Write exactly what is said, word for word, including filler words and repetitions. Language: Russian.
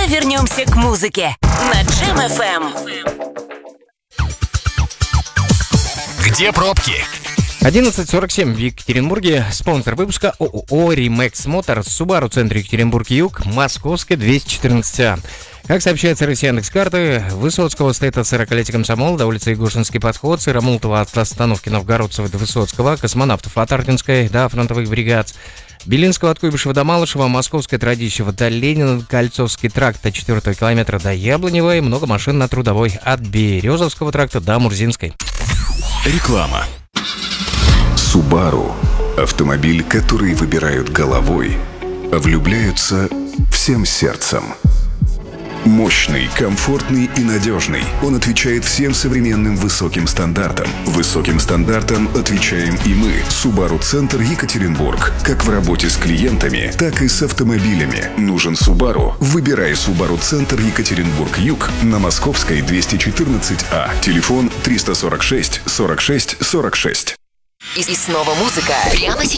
снова вернемся к музыке на Джем эф эм. Где пробки? одиннадцать сорок семь в Екатеринбурге. Спонсор выпуска ООО «Римэкс Мотор», Субару, центр Екатеринбург-Юг, Московская, двести четырнадцать А. Как сообщается с Яндекс.Карты, Высоцкого стоит от сорокалетия комсомола до улицы Егошинский подход, Сыромолтова от остановки Новгородцева до Высоцкого, Космонавтов от Артинской до фронтовых бригад, Белинского от Куйбышева до Малышева, Московская Традищева до Ленина, Кольцовский тракт от четвёртого километра до Яблоневой, много машин на Трудовой от Березовского тракта до Мурзинской. Реклама. Субару – автомобиль, который выбирают головой, а влюбляются всем сердцем. Мощный, комфортный и надежный. Он отвечает всем современным высоким стандартам. Высоким стандартам отвечаем и мы. Субару Центр Екатеринбург. Как в работе с клиентами, так и с автомобилями. Нужен Субару? Выбирай Субару Центр Екатеринбург-Юг на Московской, двести четырнадцать А. Телефон триста сорок шесть сорок шесть сорок шесть. И снова музыка прямо сейчас.